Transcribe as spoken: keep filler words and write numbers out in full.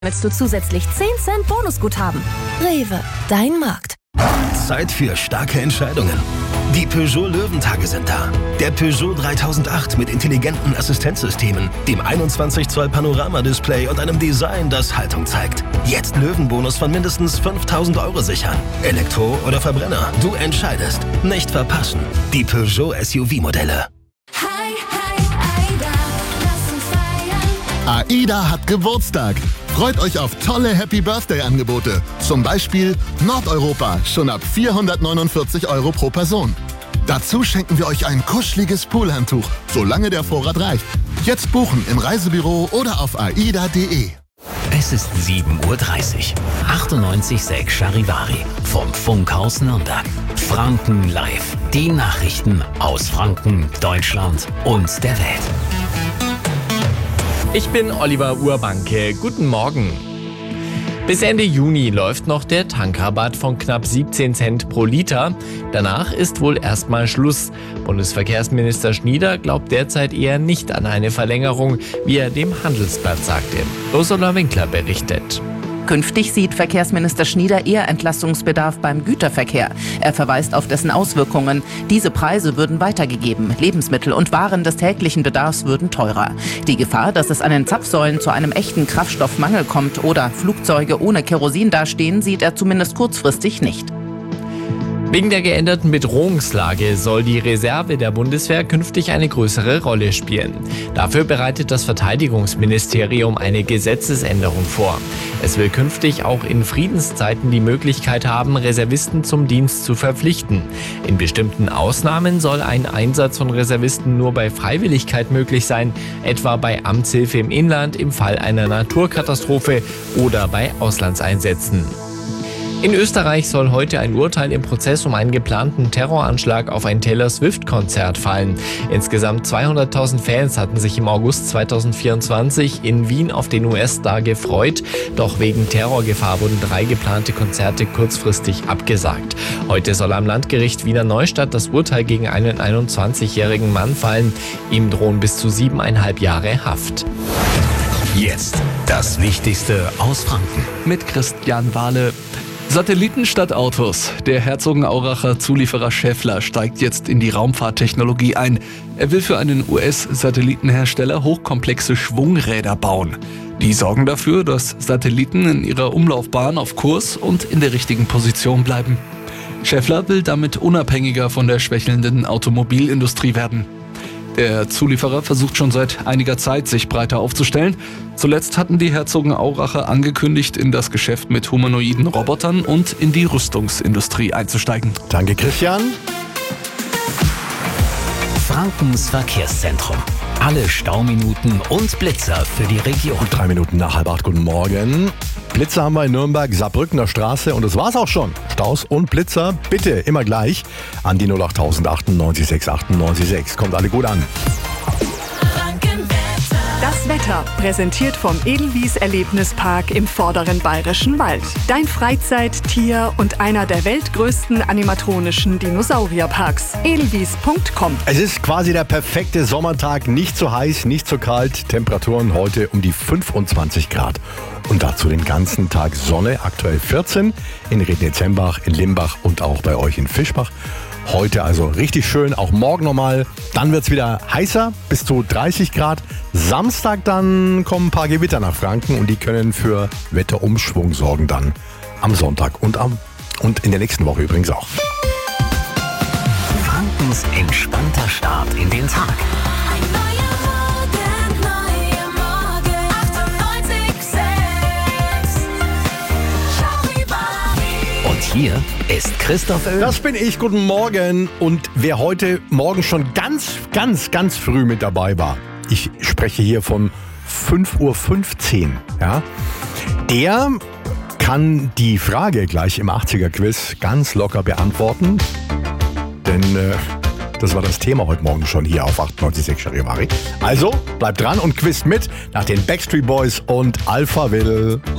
Jetzt du zusätzlich zehn Cent Bonusguthaben. Rewe, dein Markt. Zeit für starke Entscheidungen. Die Peugeot Löwentage sind da. Der Peugeot dreitausendacht mit intelligenten Assistenzsystemen, dem einundzwanzig Zoll Panoramadisplay und einem Design, das Haltung zeigt. Jetzt Löwenbonus von mindestens fünftausend Euro sichern. Elektro oder Verbrenner, du entscheidest. Nicht verpassen. Die Peugeot S U V-Modelle. AIDA hat Geburtstag. Freut euch auf tolle Happy-Birthday-Angebote. Zum Beispiel Nordeuropa, schon ab vierhundertneunundvierzig Euro pro Person. Dazu schenken wir euch ein kuscheliges Poolhandtuch, solange der Vorrat reicht. Jetzt buchen im Reisebüro oder auf aida punkt de. Es ist sieben Uhr dreißig. achtundneunzig Komma sechs Charivari vom Funkhaus Nürnberg. Franken live. Die Nachrichten aus Franken, Deutschland und der Welt. Ich bin Oliver Urbanke. Guten Morgen. Bis Ende Juni läuft noch der Tankrabatt von knapp siebzehn Cent pro Liter. Danach ist wohl erstmal Schluss. Bundesverkehrsminister Schnieder glaubt derzeit eher nicht an eine Verlängerung, wie er dem Handelsblatt sagte. Ursula Winkler berichtet. Künftig sieht Verkehrsminister Schnieder eher Entlastungsbedarf beim Güterverkehr. Er verweist auf dessen Auswirkungen. Diese Preise würden weitergegeben. Lebensmittel und Waren des täglichen Bedarfs würden teurer. Die Gefahr, dass es an den Zapfsäulen zu einem echten Kraftstoffmangel kommt oder Flugzeuge ohne Kerosin dastehen, sieht er zumindest kurzfristig nicht. Wegen der geänderten Bedrohungslage soll die Reserve der Bundeswehr künftig eine größere Rolle spielen. Dafür bereitet das Verteidigungsministerium eine Gesetzesänderung vor. Es will künftig auch in Friedenszeiten die Möglichkeit haben, Reservisten zum Dienst zu verpflichten. In bestimmten Ausnahmen soll ein Einsatz von Reservisten nur bei Freiwilligkeit möglich sein, etwa bei Amtshilfe im Inland im Fall einer Naturkatastrophe oder bei Auslandseinsätzen. In Österreich soll heute ein Urteil im Prozess um einen geplanten Terroranschlag auf ein Taylor Swift-Konzert fallen. Insgesamt zweihunderttausend Fans hatten sich im August zweitausendvierundzwanzig in Wien auf den U S-Star gefreut. Doch wegen Terrorgefahr wurden drei geplante Konzerte kurzfristig abgesagt. Heute soll am Landgericht Wiener Neustadt das Urteil gegen einen einundzwanzigjährigen Mann fallen. Ihm drohen bis zu siebeneinhalb Jahre Haft. Jetzt das Wichtigste aus Franken. Mit Christian Wahle. Satelliten statt Autos. Der Herzogenauracher Zulieferer Schaeffler steigt jetzt in die Raumfahrttechnologie ein. Er will für einen U S-Satellitenhersteller hochkomplexe Schwungräder bauen. Die sorgen dafür, dass Satelliten in ihrer Umlaufbahn auf Kurs und in der richtigen Position bleiben. Schaeffler will damit unabhängiger von der schwächelnden Automobilindustrie werden. Der Zulieferer versucht schon seit einiger Zeit, sich breiter aufzustellen. Zuletzt hatten die Herzogenauracher angekündigt, in das Geschäft mit humanoiden Robotern und in die Rüstungsindustrie einzusteigen. Danke, Christian. Frankens Verkehrszentrum. Alle Stauminuten und Blitzer für die Region. Drei Minuten nach halb acht, guten Morgen. Blitzer haben wir in Nürnberg, Saarbrückener Straße und das war's auch schon. Staus und Blitzer, bitte immer gleich an die null acht null acht achtundneunzig sechs achtundneunzig sechs. Kommt alle gut an. Das Wetter, präsentiert vom Edelwies Erlebnispark im vorderen Bayerischen Wald. Dein Freizeit-, Tier- und einer der weltgrößten animatronischen Dinosaurierparks. edelwies punkt com. Es ist quasi der perfekte Sommertag, nicht zu heiß, nicht zu kalt. Temperaturen heute um die fünfundzwanzig Grad. Und dazu den ganzen Tag Sonne, aktuell vierzehn in Rednitzembach, in Limbach und auch bei euch in Fischbach. Heute also richtig schön, auch morgen nochmal. Dann wird es wieder heißer, bis zu dreißig Grad. Samstag dann kommen ein paar Gewitter nach Franken und die können für Wetterumschwung sorgen dann am Sonntag und, am, und in der nächsten Woche übrigens auch. Frankens entspannter Start in den Tag. Hier ist Christoph Öl. Das bin ich, guten Morgen. Und wer heute Morgen schon ganz, ganz, ganz früh mit dabei war, ich spreche hier von fünf Uhr fünfzehn, ja, der kann die Frage gleich im achtziger-Quiz ganz locker beantworten. Denn äh, das war das Thema heute Morgen schon hier auf achtundneunzig Komma sechs Charivari. Also, bleibt dran und quizt mit nach den Backstreet Boys und Alphaville.